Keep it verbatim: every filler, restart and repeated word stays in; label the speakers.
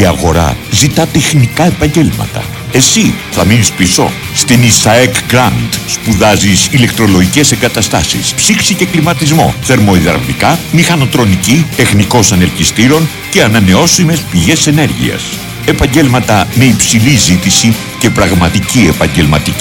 Speaker 1: Η αγορά ζητά τεχνικά επαγγέλματα. Εσύ θα μείνεις πίσω. Στην ΙΣΑΕΚ Grant σπουδάζεις ηλεκτρολογικές εγκαταστάσεις, ψήξη και κλιματισμό, θερμοϊδραυλικά, μηχανοτρονική, τεχνικός ανελκυστήρων και ανανεώσιμες πηγές ενέργειας. Επαγγέλματα με υψηλή ζήτηση και πραγματική επαγγελματική